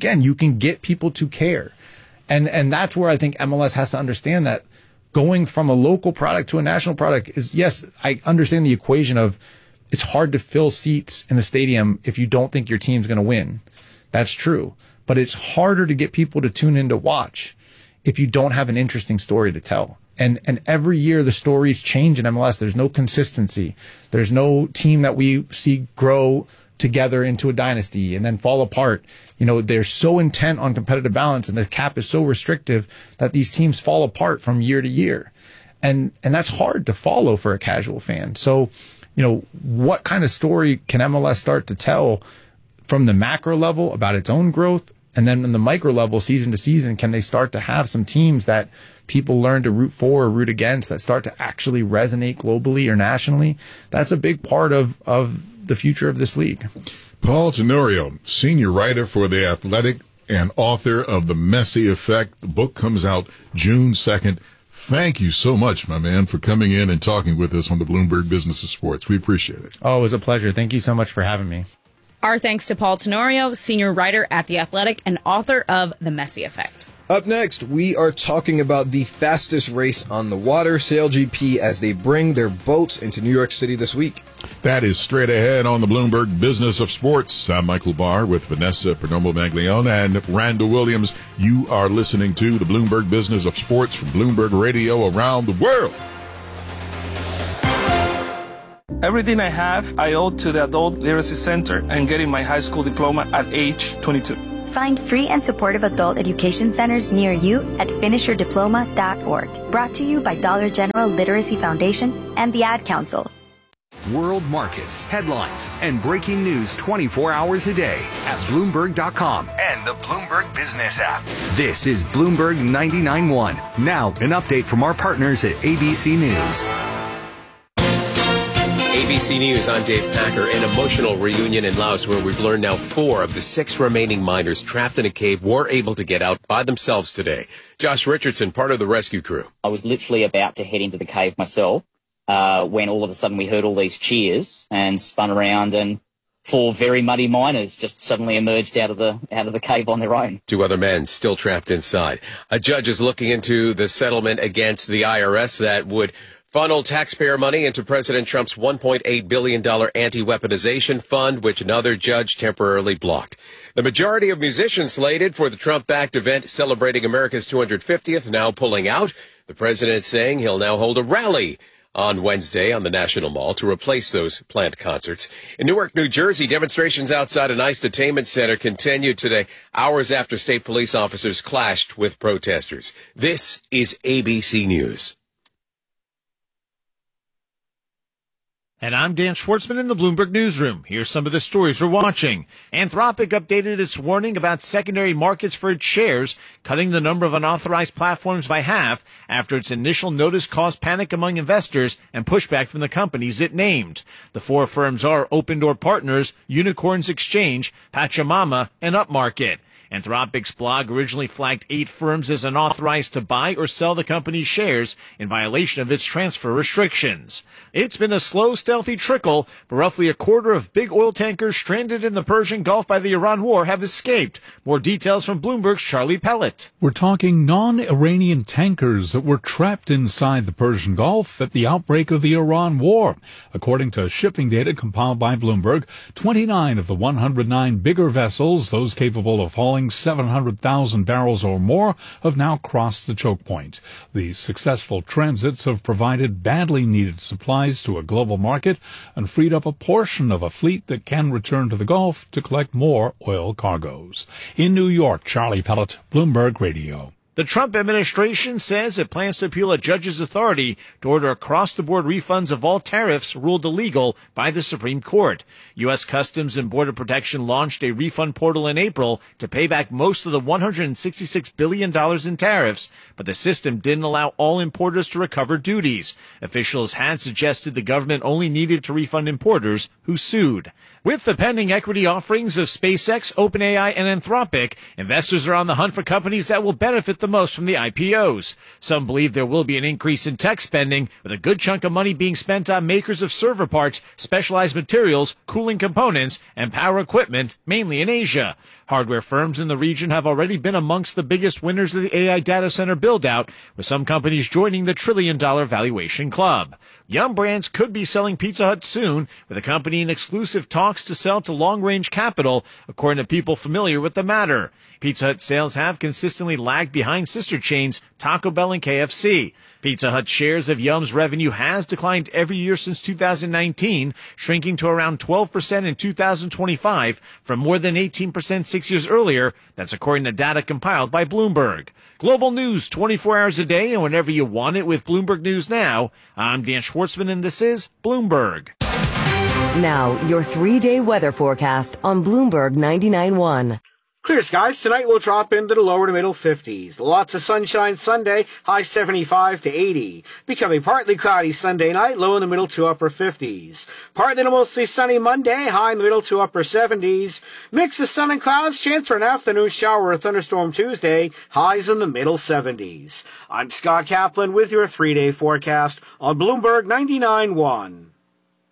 get people to care. And that's where I think MLS has to understand that going from a local product to a national product is, yes, I understand the equation of it's hard to fill seats in a stadium if you don't think your team's going to win. That's true. But it's harder to get people to tune in to watch if you don't have an interesting story to tell. And every year the stories change in MLS. There's no consistency. There's no team that we see grow together into a dynasty and then fall apart. You know, they're so intent on competitive balance and the cap is so restrictive that these teams fall apart from year to year. And that's hard to follow for a casual fan. So, you know, what kind of story can MLS start to tell from the macro level about its own growth? And then in the micro level, season to season, can they start to have some teams that people learn to root for or root against that start to actually resonate globally or nationally? That's a big part of the future of this league. Paul Tenorio, senior writer for The Athletic and author of The Messi Effect. The book comes out June 2nd. Thank you so much, my man, for coming in and talking with us on the Bloomberg Business of Sports. We appreciate it. Oh, it was a pleasure. Thank you so much for having me. Our thanks to Paul Tenorio, senior writer at The Athletic and author of The Messi Effect. Up next, we are talking about the fastest race on the water, SailGP, as they bring their boats into New York City this week. That is straight ahead on the Bloomberg Business of Sports. I'm Michael Barr with Vanessa Perdomo-Maglione and Randall Williams. You are listening to the Bloomberg Business of Sports from Bloomberg Radio around the world. Everything I have, I owe to the Adult Literacy Center and getting my high school diploma at age 22. Find free and supportive adult education centers near you at finishyourdiploma.org. Brought to you by Dollar General Literacy Foundation and the Ad Council. World markets, headlines, and breaking news 24 hours a day at Bloomberg.com and the Bloomberg Business app. This is Bloomberg 99.1. Now, an update from our partners at ABC News. ABC News, I'm Dave Packer. An emotional reunion in Laos where we've learned now 4 of the 6 remaining miners trapped in a cave were able to get out by themselves today. Josh Richardson, part of the rescue crew. I was literally about to head into the cave myself when all of a sudden we heard all these cheers and spun around, and 4 very muddy miners just suddenly emerged out of the cave on their own. 2 other men still trapped inside. A judge is looking into the settlement against the IRS that would funnel taxpayer money into President Trump's $1.8 billion anti-weaponization fund, which another judge temporarily blocked. The majority of musicians slated for the Trump-backed event celebrating America's 250th now pulling out. The president saying he'll now hold a rally on Wednesday on the National Mall to replace those planned concerts. In Newark, New Jersey, demonstrations outside an ICE detainment center continued today, hours after state police officers clashed with protesters. This is ABC News. And I'm Dan Schwartzman in the Bloomberg Newsroom. Here's some of the stories we're watching. Anthropic updated its warning about secondary markets for its shares, cutting the number of unauthorized platforms by half after its initial notice caused panic among investors and pushback from the companies it named. The 4 firms are Open Door Partners, Unicorns Exchange, Pachamama, and Upmarket. Anthropic's blog originally flagged 8 firms as unauthorized to buy or sell the company's shares in violation of its transfer restrictions. It's been a slow, stealthy trickle, but roughly a quarter of big oil tankers stranded in the Persian Gulf by the Iran war have escaped. More details from Bloomberg's Charlie Pellet. We're talking non-Iranian tankers that were trapped inside the Persian Gulf at the outbreak of the Iran war. According to shipping data compiled by Bloomberg, 29 of the 109 bigger vessels, those capable of hauling 700,000 barrels or more, have now crossed the choke point. The successful transits have provided badly needed supplies to a global market and freed up a portion of a fleet that can return to the Gulf to collect more oil cargoes. In New York, Charlie Pellet, Bloomberg Radio. The Trump administration says it plans to appeal a judge's authority to order across-the-board refunds of all tariffs ruled illegal by the Supreme Court. U.S. Customs and Border Protection launched a refund portal in April to pay back most of the $166 billion in tariffs, but the system didn't allow all importers to recover duties. Officials had suggested the government only needed to refund importers who sued. With the pending equity offerings of SpaceX, OpenAI, and Anthropic, investors are on the hunt for companies that will benefit the most from the IPOs. Some believe there will be an increase in tech spending, with a good chunk of money being spent on makers of server parts, specialized materials, cooling components, and power equipment, mainly in Asia. Hardware firms in the region have already been amongst the biggest winners of the AI data center build-out, with some companies joining the trillion-dollar valuation club. Yum Brands could be selling Pizza Hut soon, with the company in exclusive talks to sell to Long Range Capital, according to people familiar with the matter. Pizza Hut sales have consistently lagged behind sister chains Taco Bell and KFC. Pizza Hut shares of Yum's revenue has declined every year since 2019, shrinking to around 12% in 2025 from more than 18% 6 years earlier. That's according to data compiled by Bloomberg. Global news 24 hours a day and whenever you want it with Bloomberg News Now. I'm Dan Schwartzman and this is Bloomberg. Now, your 3-day weather forecast on Bloomberg 99.1. Clear skies tonight will drop into the lower to middle 50s. Lots of sunshine Sunday, high 75 to 80. Becoming partly cloudy Sunday night, low in the middle to upper 50s. Partly to mostly sunny Monday, high in the middle to upper 70s. Mix of sun and clouds, chance for an afternoon shower or thunderstorm Tuesday, highs in the middle 70s. I'm Scott Kaplan with your 3-day forecast on Bloomberg 99.1.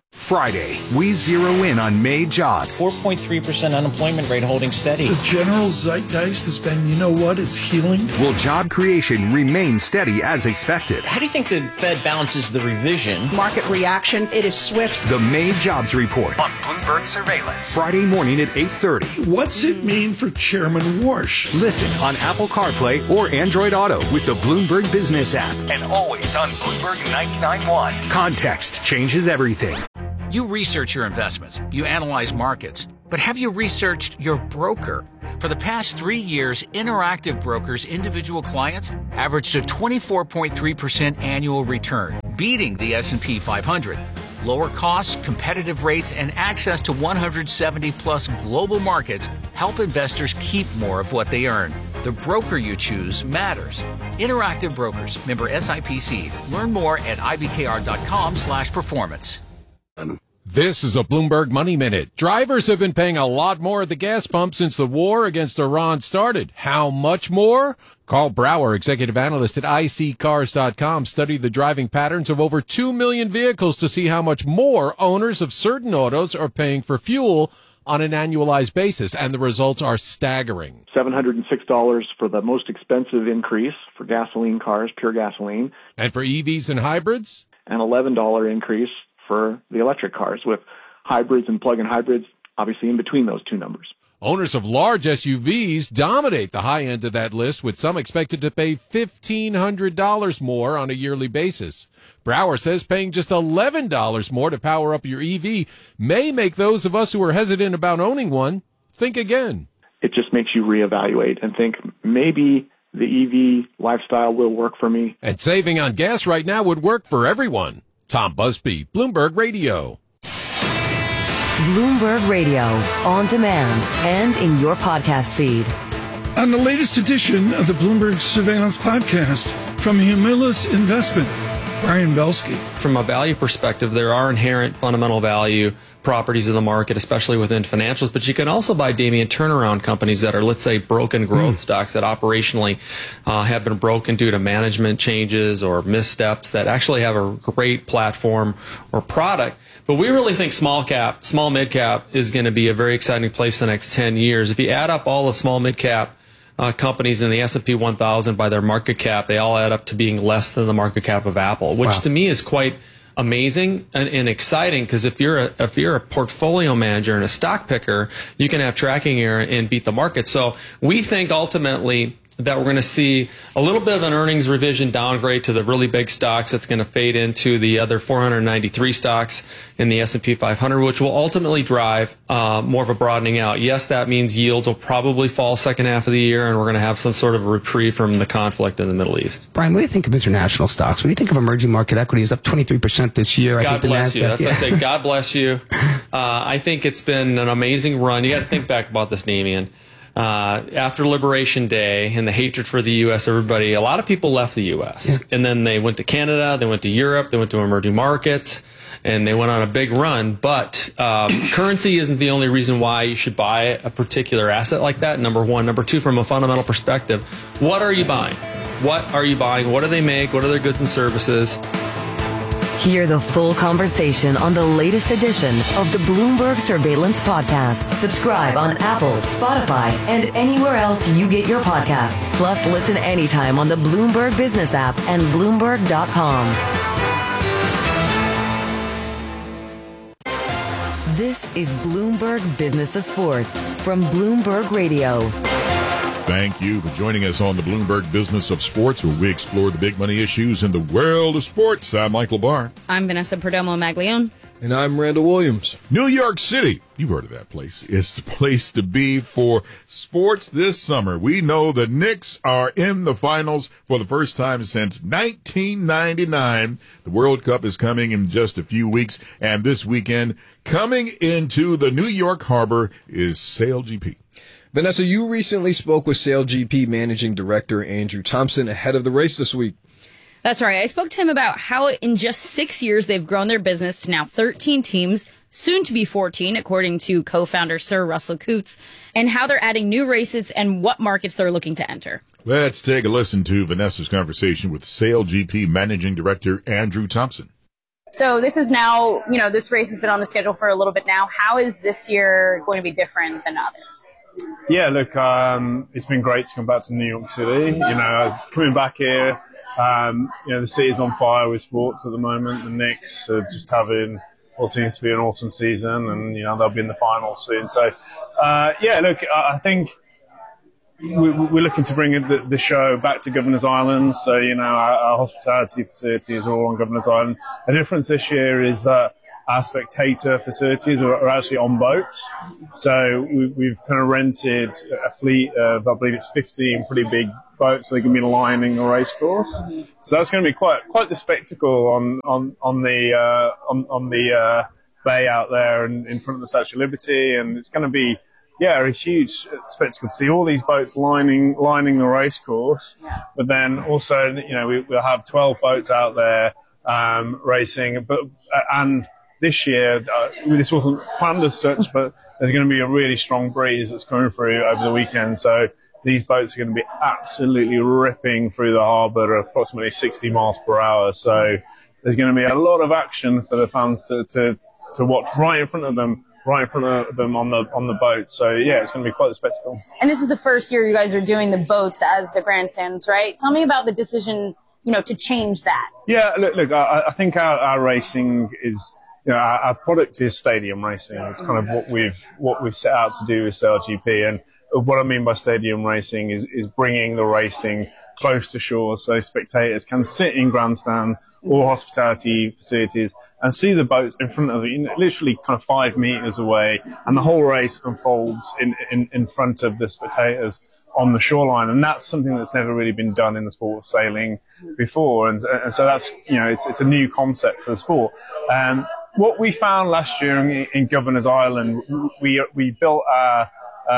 Friday, we zero in on May jobs. 4.3% unemployment rate holding steady. The general zeitgeist has been, you know what, it's healing. Will job creation remain steady as expected? How do you think the Fed balances the revision? Market reaction, it is swift. The May jobs report on Bloomberg Surveillance. Friday morning at 8:30. What's it mean for Chairman Warsh? Listen on Apple CarPlay or Android Auto with the Bloomberg Business app. And always on Bloomberg 99.1. Context changes everything. You research your investments, you analyze markets, but have you researched your broker? For the past 3 years, Interactive Brokers' individual clients averaged a 24.3% annual return, beating the S&P 500. Lower costs, competitive rates, and access to 170-plus global markets help investors keep more of what they earn. The broker you choose matters. Interactive Brokers, member SIPC. Learn more at ibkr.com/performance. This is a Bloomberg Money Minute. Drivers have been paying a lot more at the gas pump since the war against Iran started. How much more? Carl Brower, executive analyst at iSeeCars.com, studied the driving patterns of over 2 million vehicles to see how much more owners of certain autos are paying for fuel on an annualized basis, and the results are staggering. $706 for the most expensive increase for gasoline cars, pure gasoline. And for EVs and hybrids? An $11 increase for the electric cars, with hybrids and plug-in hybrids obviously in between those two numbers. Owners of large SUVs dominate the high end of that list, with some expected to pay $1,500 more on a yearly basis. Brower says paying just $11 more to power up your EV may make those of us who are hesitant about owning one think again. It just makes you reevaluate and think maybe the EV lifestyle will work for me. And saving on gas right now would work for everyone. Tom Busby, Bloomberg Radio. Bloomberg Radio, on demand and in your podcast feed. On the latest edition of the Bloomberg Surveillance Podcast from Humulus Investment, Brian Belsky. From a value perspective, there are inherent fundamental value properties of the market, especially within financials, but you can also buy, Damien, turnaround companies that are, let's say, broken growth stocks that operationally have been broken due to management changes or missteps that actually have a great platform or product. But we really think small mid cap is going to be a very exciting place the next 10 years. If you add up all the small mid cap companies in the S&P 1000 by their market cap, they all add up to being less than the market cap of Apple, which to me is quite amazing and exciting, because if you're a portfolio manager and a stock picker, you can have tracking error and beat the market. So we think ultimately that we're going to see a little bit of an earnings revision downgrade to the really big stocks. That's going to fade into the other 493 stocks in the S&P 500, which will ultimately drive more of a broadening out. Yes, that means yields will probably fall second half of the year, and we're going to have some sort of a reprieve from the conflict in the Middle East. Brian, what do you think of international stocks? What do you think of emerging market equities? Up 23% this year. God bless you. That's what I say. God bless you. I think it's been an amazing run. You got to think back about this, Damien. After Liberation Day and the hatred for the U.S., a lot of people left the U.S. And then they went to Canada, they went to Europe, they went to emerging markets, and they went on a big run. But currency isn't the only reason why you should buy a particular asset like that, number one. Number two, from a fundamental perspective, what are you buying? What are you buying? What do they make? What are their goods and services? Hear the full conversation on the latest edition of the Bloomberg Surveillance Podcast. Subscribe on Apple, Spotify, and anywhere else you get your podcasts. Plus, listen anytime on the Bloomberg Business app and Bloomberg.com. This is Bloomberg Business of Sports from Bloomberg Radio. Thank you for joining us on the Bloomberg Business of Sports, where we explore the big money issues in the world of sports. I'm Michael Barr. I'm Vanessa Perdomo-Maglione. And I'm Randall Williams. New York City, you've heard of that place. It's the place to be for sports this summer. We know the Knicks are in the finals for the first time since 1999. The World Cup is coming in just a few weeks, and this weekend, coming into the New York Harbor, is SailGP. Vanessa, you recently spoke with SailGP Managing Director Andrew Thompson ahead of the race this week. That's right. I spoke to him about how in just 6 years they've grown their business to now 13 teams, soon to be 14, according to co-founder Sir Russell Coutts, and how they're adding new races and what markets they're looking to enter. Let's take a listen to Vanessa's conversation with SailGP Managing Director Andrew Thompson. So this is now, this race has been on the schedule for a little bit now. How is this year going to be different than others? Yeah, look, it's been great to come back to New York City. Coming back here, the city's on fire with sports at the moment. The Knicks are just having what seems to be an awesome season, and they'll be in the finals soon. So, I think we're looking to bring the show back to Governor's Island. So, our hospitality facilities are all on Governor's Island. The difference this year is that our spectator facilities are actually on boats. So we've kind of rented a fleet of, I believe it's 15 pretty big boats. So they can be lining the race course. So that's going to be quite the spectacle on the bay out there and in front of the Statue of Liberty. And it's going to be, a huge spectacle to see all these boats lining the race course. But then also, we'll have 12 boats out there racing. And this year, this wasn't planned as such, but there's going to be a really strong breeze that's coming through over the weekend. So these boats are going to be absolutely ripping through the harbour at approximately 60 miles per hour. So there's going to be a lot of action for the fans to watch right in front of them on the boat. So it's going to be quite a spectacle. And this is the first year you guys are doing the boats as the grandstands, right? Tell me about the decision, to change that. Yeah, look, I think our racing is, our product is stadium racing. It's kind of what we've set out to do with SailGP. And what I mean by stadium racing is bringing the racing close to shore, so spectators can sit in grandstand or hospitality facilities and see the boats in front of you, literally kind of 5 meters away, and the whole race unfolds in front of the spectators on the shoreline. And that's something that's never really been done in the sport of sailing before. And so that's, it's a new concept for the sport. What we found last year in Governor's Island, we built our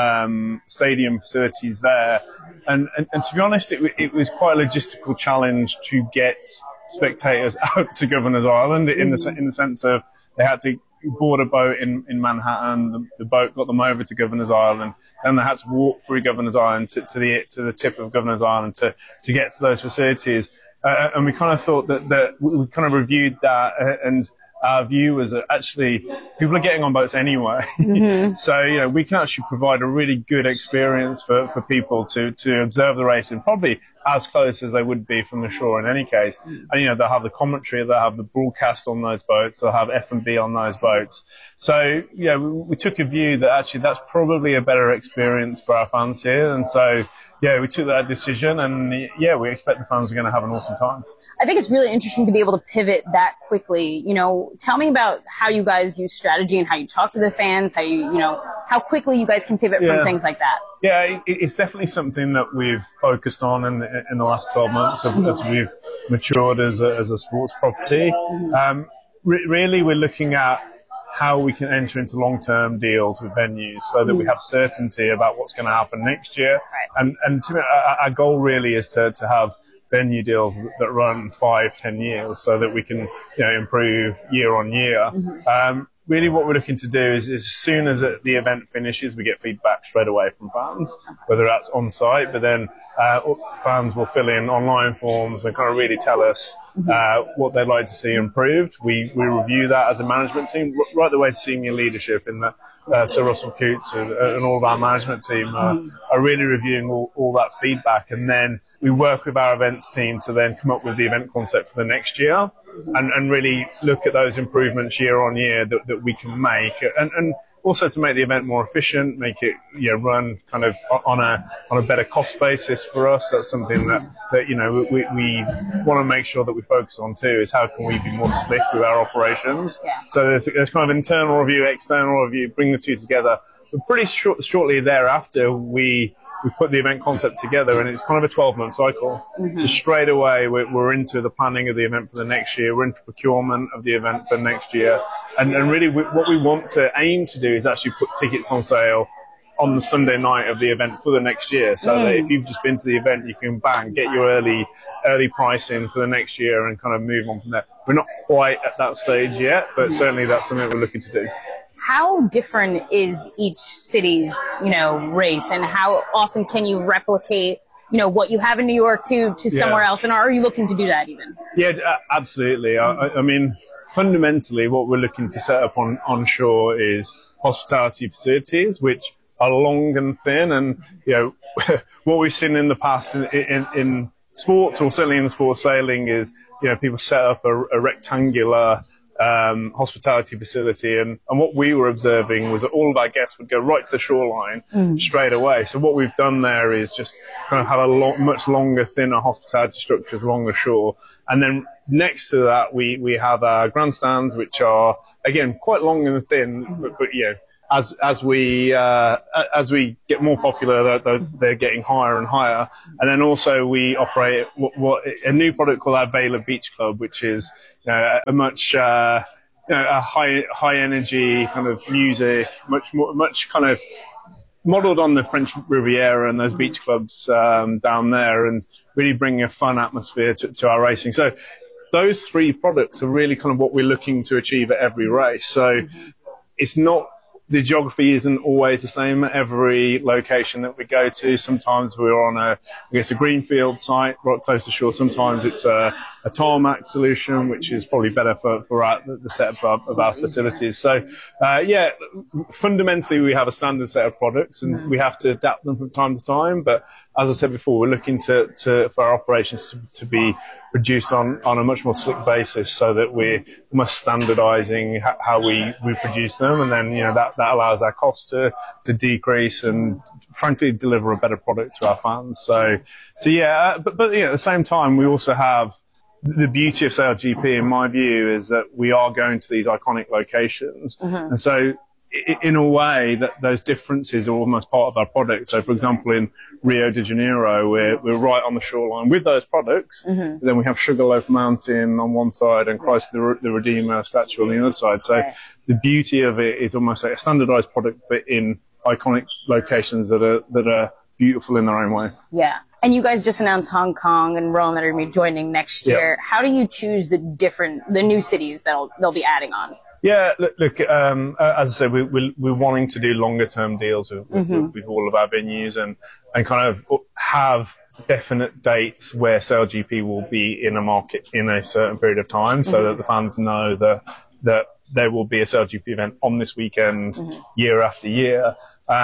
stadium facilities there, and to be honest, it was quite a logistical challenge to get spectators out to Governor's Island in the sense of they had to board a boat in Manhattan. The boat got them over to Governor's Island. Then they had to walk through Governor's Island to the tip of Governor's Island to get to those facilities. And we kind of thought that we kind of reviewed that, and our view was that actually people are getting on boats anyway. Mm-hmm. So, we can actually provide a really good experience for people to observe the race, and probably as close as they would be from the shore in any case. And, they'll have the commentary, they'll have the broadcast on those boats, they'll have F&B on those boats. So, we took a view that actually that's probably a better experience for our fans here. And so, we took that decision, and we expect the fans are going to have an awesome time. I think it's really interesting to be able to pivot that quickly. Tell me about how you guys use strategy and how you talk to the fans, how quickly you guys can pivot from things like that. Yeah, it's definitely something that we've focused on in the last 12 months as we've matured as a sports property. Really, we're looking at how we can enter into long-term deals with venues so that we have certainty about what's going to happen next year. Right. And to me, our goal really is to have venue deals that run 5-10 years so that we can improve year on year. Mm-hmm. Really what we're looking to do is as soon as the event finishes, we get feedback straight away from fans, whether that's on site, but then fans will fill in online forms and kind of really tell us what they'd like to see improved. We review that as a management team, right the way to senior leadership in the Sir Russell Coutts and all of our management team are really reviewing all that feedback, and then we work with our events team to then come up with the event concept for the next year and really look at those improvements year on year that we can make, and also to make the event more efficient, make it run kind of on a better cost basis for us. That's something that we want to make sure that we focus on too, is how can we be more slick with our operations. Yeah. So there's kind of internal review, external review, bring the two together. But pretty shortly thereafter, we put the event concept together, and it's kind of a 12-month cycle. Mm-hmm. So straight away, we're into the planning of the event for the next year. We're into procurement of the event for next year. And really what we want to aim to do is actually put tickets on sale on the Sunday night of the event for the next year. So that if you've just been to the event, you can get your early pricing for the next year and kind of move on from there. We're not quite at that stage yet, but certainly that's something we're looking to do. How different is each city's, race, and how often can you replicate, what you have in New York to somewhere else? And are you looking to do that even? Yeah, absolutely. I mean, fundamentally, what we're looking to set up onshore is hospitality facilities, which are long and thin. And, what we've seen in the past in sports, or certainly in the sport of sailing, is, people set up a rectangular hospitality facility, and what we were observing was that all of our guests would go right to the shoreline straight away. So what we've done there is just kind of have a much longer, thinner hospitality structures along the shore, and then next to that we have our grandstands, which are again quite long and thin, but as we get more popular, they're getting higher and higher. And then also we operate a new product called our Vela Beach Club, which is a much a high energy kind of music, much kind of modelled on the French Riviera and those beach clubs down there, and really bringing a fun atmosphere to our racing. So those three products are really kind of what we're looking to achieve at every race. So it's not. The geography isn't always the same at every location that we go to. Sometimes we're on a greenfield site right close to shore. Sometimes it's a tarmac solution, which is probably better for the setup of our facilities. So, fundamentally we have a standard set of products and we have to adapt them from time to time. But as I said before, we're looking for our operations to be produced on a much more slick basis, so that we're almost standardizing how we produce them, and then that allows our costs to decrease and frankly deliver a better product to our fans. So at the same time, we also have the beauty of SailGP, in my view, is that we are going to these iconic locations, and so in a way that those differences are almost part of our product. So, for example, in Rio de Janeiro, we're right on the shoreline with those products. Then we have Sugarloaf Mountain on one side and Christ the Redeemer statue on the other side. So the beauty of it is almost like a standardized product, but in iconic locations that are beautiful in their own way. Yeah. And you guys just announced Hong Kong and Rome that are going to be joining next year. How do you choose the new cities they'll be adding on? Yeah, look. As I said, we're wanting to do longer term deals with all of our venues and kind of have definite dates where SailGP will be in a market in a certain period of time, so that the fans know that there will be a SailGP event on this weekend year after year.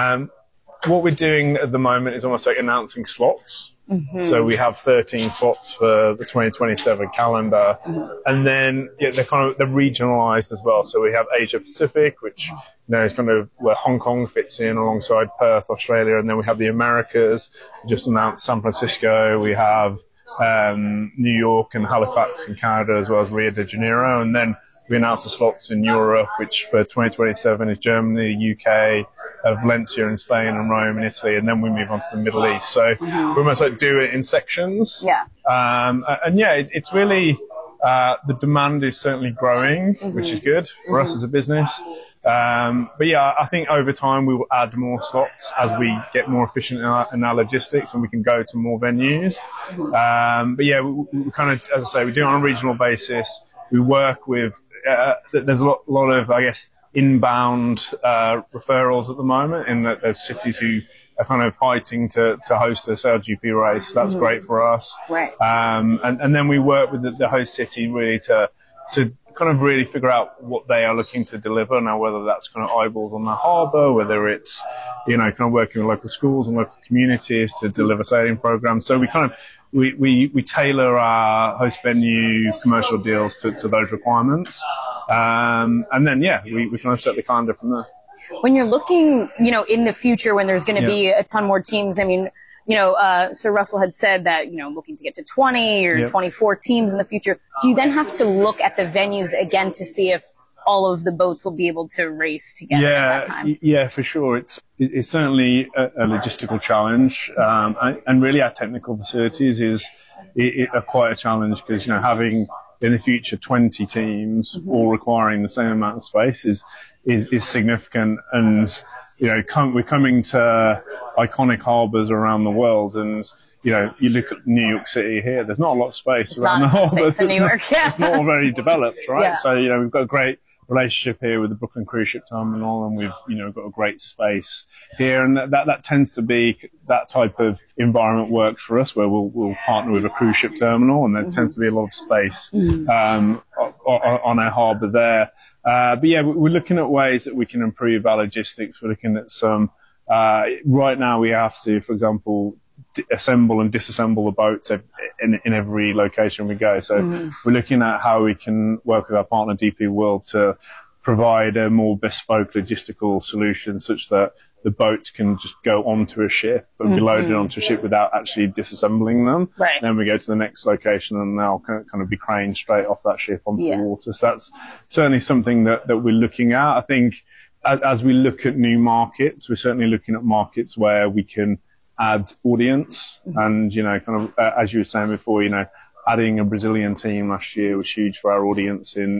What we're doing at the moment is almost like announcing slots. So we have 13 slots for the 2027 calendar, and then they're regionalized as well. So we have Asia Pacific, which is kind of where Hong Kong fits in alongside Perth, Australia, and then we have the Americas. We just announced San Francisco. We have New York and Halifax in Canada, as well as Rio de Janeiro, and then we announced the slots in Europe, which for 2027 is Germany, UK, Valencia in Spain, and Rome in Italy, and then we move on to the Middle East. So we almost like do it in sections. It's really the demand is certainly growing, which is good for us as a business. I think over time we will add more slots as we get more efficient in our logistics, and we can go to more venues. We kind of, as I say, we do it on a regional basis. We work with. There's a lot of, I guess, inbound referrals at the moment, in that there's cities who are kind of fighting to host a SailGP race. That's great for us. Right. And then we work with the host city really to kind of really figure out what they are looking to deliver now, whether that's kind of eyeballs on the harbour, whether it's, kind of working with local schools and local communities to deliver sailing programs. So we kind of, we tailor our host venue commercial deals to those requirements. And then, we kind of set the calendar from there. When you're looking, in the future, when there's going to be a ton more teams, I mean, Sir Russell had said that, looking to get to 20 or 24 teams in the future. Do you then have to look at the venues again to see if all of the boats will be able to race together at that time? Yeah, for sure. It's certainly a logistical challenge. And really our technical facilities is quite a challenge, because, having in the future 20 teams all requiring the same amount of space is significant. And, we're coming to iconic harbours around the world, and you look at New York City here, there's not a lot of space around the harbour. It's not all very developed, right? So, we've got a great relationship here with the Brooklyn Cruise Ship Terminal, and we've, got a great space here. And that tends to be that type of environment works for us, where we'll partner with a cruise ship terminal, and there tends to be a lot of space on our harbour there. But yeah, we're looking at ways that we can improve our logistics. We're looking at some, right now we have to, for example, assemble and disassemble the boats in every location we go. So we're looking at how we can work with our partner DP World to provide a more bespoke logistical solution such that the boats can just go onto a ship and be loaded onto a ship without actually disassembling them. Right. Then we go to the next location and they'll kind of be craned straight off that ship onto the water. So that's certainly something that we're looking at. I think as we look at new markets, we're certainly looking at markets where we can add audience and, as you were saying before, adding a Brazilian team last year was huge for our audience in